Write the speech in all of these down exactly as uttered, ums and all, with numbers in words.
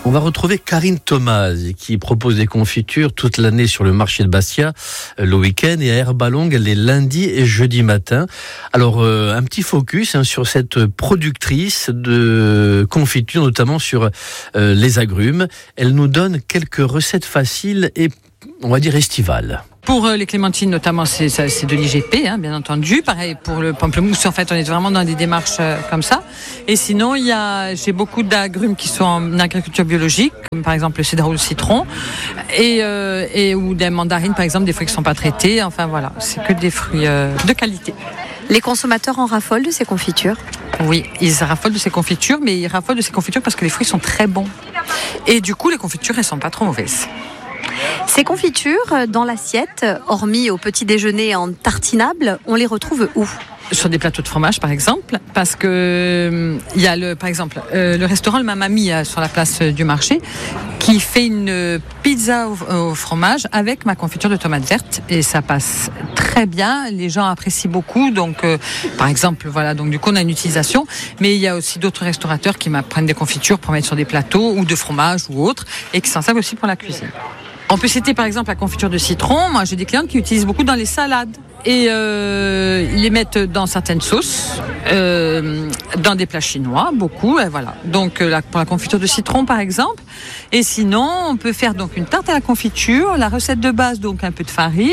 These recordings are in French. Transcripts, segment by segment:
On va retrouver Karine Thomas qui propose des confitures toute l'année sur le marché de Bastia le week-end et à Herbalong les lundis et jeudis matin. Alors euh, un petit focus hein, sur cette productrice de confitures, notamment sur euh, les agrumes. Elle nous donne quelques recettes faciles et on va dire estivales. Pour les clémentines notamment, c'est, c'est de l'I G P, hein, bien entendu. Pareil pour le pamplemousse, en fait, on est vraiment dans des démarches euh, comme ça. Et sinon, il y a, j'ai beaucoup d'agrumes qui sont en agriculture biologique, comme par exemple le cédre ou le citron, et, euh, et ou des mandarines, par exemple, des fruits qui ne sont pas traités. Enfin voilà, c'est que des fruits euh, de qualité. Les consommateurs en raffolent de ces confitures ? Oui, ils raffolent de ces confitures, mais ils raffolent de ces confitures parce que les fruits sont très bons. Et du coup, les confitures, elles sont pas trop mauvaises. Ces confitures, dans l'assiette, hormis au petit déjeuner en tartinable, on les retrouve où ? Sur des plateaux de fromage, par exemple, parce que il y a le, par exemple, euh, le restaurant Le Mamma Mia sur la place du marché, qui fait une pizza au, au fromage avec ma confiture de tomates vertes, et ça passe très bien. Les gens apprécient beaucoup, donc, euh, par exemple, voilà, donc du coup on a une utilisation. Mais il y a aussi d'autres restaurateurs qui m'apprennent des confitures pour mettre sur des plateaux ou de fromage ou autre, et qui s'en servent aussi pour la cuisine. On peut citer par exemple la confiture de citron. Moi, j'ai des clientes qui utilisent beaucoup dans les salades. Et euh, ils les mettent dans certaines sauces, euh, dans des plats chinois, beaucoup. Et voilà. Donc euh, pour la confiture de citron, par exemple. Et sinon, on peut faire donc une tarte à la confiture. La recette de base, donc un peu de farine,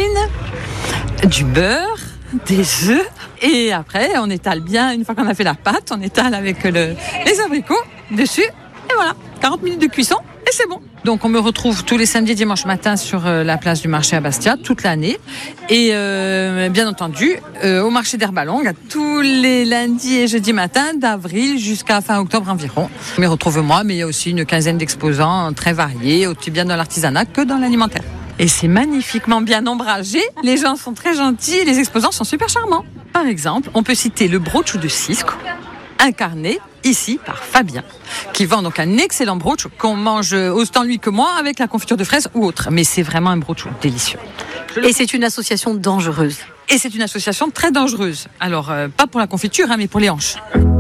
du beurre, des œufs. Et après, on étale bien. Une fois qu'on a fait la pâte, on étale avec le, les abricots dessus. Et voilà, quarante minutes de cuisson. Et c'est bon. Donc on me retrouve tous les samedis et dimanches matin sur euh, la place du marché à Bastia toute l'année. Et euh, bien entendu, euh, au marché d'Herbalong, tous les lundis et jeudis matin d'avril jusqu'à fin octobre environ. On me retrouve moi, mais il y a aussi une quinzaine d'exposants très variés, aussi bien dans l'artisanat que dans l'alimentaire. Et c'est magnifiquement bien ombragé. Les gens sont très gentils et les exposants sont super charmants. Par exemple, on peut citer le brooch de Cisco, incarné ici par Fabien, qui vend donc un excellent brooch qu'on mange autant lui que moi avec la confiture de fraises ou autre. Mais c'est vraiment un brooch délicieux. Et c'est une association dangereuse. Et c'est une association très dangereuse. Alors, euh, pas pour la confiture, hein, mais pour les hanches.